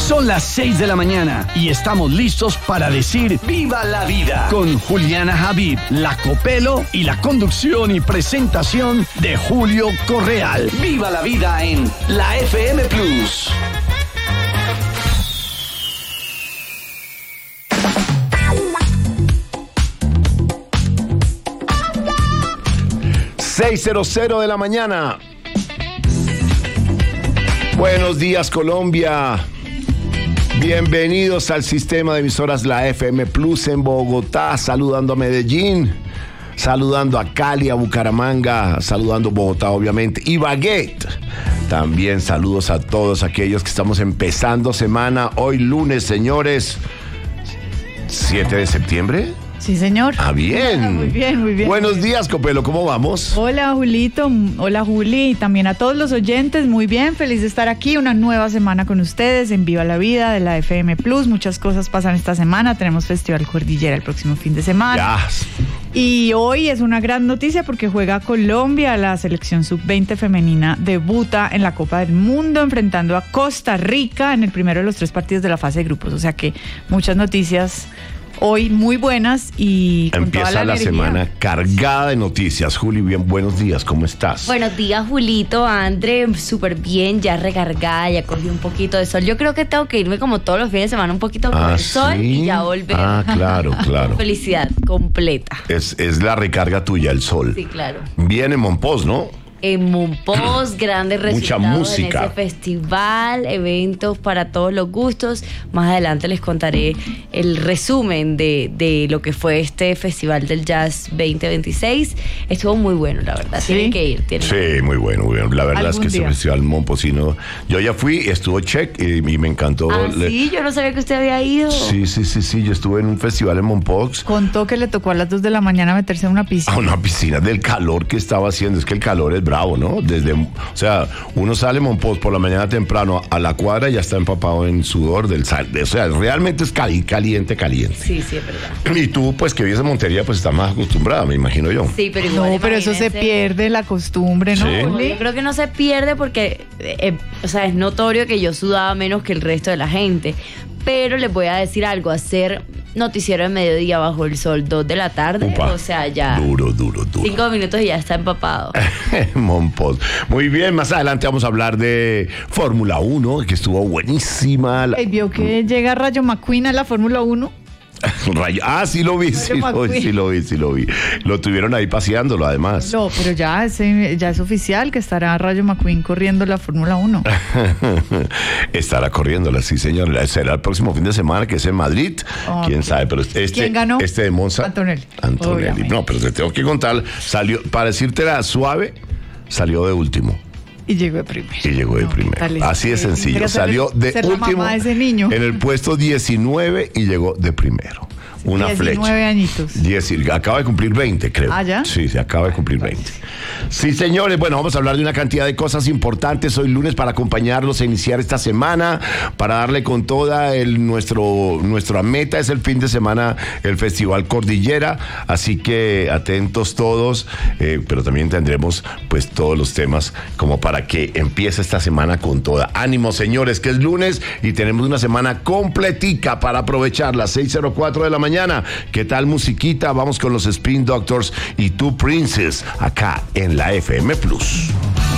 Son las 6 de la mañana y estamos listos para decir ¡Viva la vida! Con Juliana Habib, La Copelo y la conducción y presentación de Julio Correal. ¡Viva la vida en la FM Plus! ...6:00 de la mañana. Buenos días, Colombia. Bienvenidos al sistema de emisoras La FM Plus en Bogotá, saludando a Medellín, saludando a Cali, a Bucaramanga, saludando a Bogotá, obviamente, y Baguette. También saludos a todos aquellos que estamos empezando semana. Hoy lunes, señores, 7 de septiembre. Sí, señor. Ah, bien. Muy bien, muy bien. Buenos días, Copelo, ¿cómo vamos? Hola, Julito. Hola, Juli. Y también a todos los oyentes, muy bien. Feliz de estar aquí. Una nueva semana con ustedes en Viva la Vida de la FM Plus. Muchas cosas pasan esta semana. Tenemos Festival Cordillera el próximo fin de semana. Yes. Y hoy es una gran noticia porque juega Colombia. La selección sub-20 femenina debuta en la Copa del Mundo enfrentando a Costa Rica en el primero de los 3 partidos de la fase de grupos. O sea que muchas noticias hoy muy buenas y con empieza toda la semana cargada de noticias. Juli, bien, buenos días, ¿cómo estás? Buenos días, Julito, André, súper bien, ya recargada, ya cogí un poquito de sol. Yo creo que tengo que irme como todos los fines de semana un poquito con el sol ¿sí? Y ya volver. Ah, claro. Felicidad completa. Es la recarga tuya, el sol. Sí, claro. Viene en Monpós, ¿no? En Monpós, grandes resultados mucha música en ese festival, eventos para todos los gustos. Más adelante les contaré el resumen de lo que fue este Festival del Jazz 2026. Estuvo muy bueno, la verdad. ¿Sí? Tienen que ir. Sí, muy bueno. La verdad es que ese festival Monposino, yo ya fui, estuvo check y me encantó. Ah, sí, yo no sabía que usted había ido. Sí, yo estuve en un festival en Monpós. Contó que le tocó a las 2 de la mañana meterse en una piscina. A una piscina del calor que estaba haciendo. Es que el calor es bravo, ¿no? O sea, uno sale Monpós por la mañana temprano a la cuadra y ya está empapado en sudor del sal. O sea, realmente es caliente. Sí, es verdad. Y tú, pues, que vives en Montería, pues, estás más acostumbrada, me imagino yo. Sí, pero igual. No, pero eso se pierde la costumbre, ¿no? Sí. No, yo creo que no se pierde porque, o sea, es notorio que yo sudaba menos que el resto de la gente. Pero les voy a decir algo, hacer noticiero de mediodía bajo el sol, 2 de la tarde, Upa, o sea, ya. Duro. 5 minutos y ya está empapado. Monpós. Muy bien, más adelante vamos a hablar de Fórmula 1, que estuvo buenísima. ¿Vio que llega Rayo McQueen a la Fórmula 1? Sí lo vi. Lo tuvieron ahí paseándolo, además. No, pero ya es oficial que estará Rayo McQueen corriendo la Fórmula 1. Estará corriéndola, sí, señor. Será el próximo fin de semana, que es en Madrid. Quién sabe, pero ¿quién ganó? Este de Monza. Antonelli. Obviamente. No, pero te tengo que contar. Salió, para decírtela suave, salió de último. Y llegó de primero. Así de sencillo. Salió de último en el puesto 19 y llegó de primero. Una 19 flecha. añitos. Acaba de cumplir 20, creo. ¿Ah, ya? Sí, se acaba de cumplir 20. Sí, señores, bueno, vamos a hablar de una cantidad de cosas importantes hoy lunes para acompañarlos a iniciar esta semana, para darle con toda nuestra meta es el fin de semana, el Festival Cordillera, así que atentos todos, pero también tendremos pues todos los temas como para que empiece esta semana con toda. Ánimo, señores, que es lunes y tenemos una semana completica para aprovechar. Las 6:04 de la mañana. ¿Qué tal musiquita? Vamos con los Spin Doctors y Two Princes acá en la FM Plus.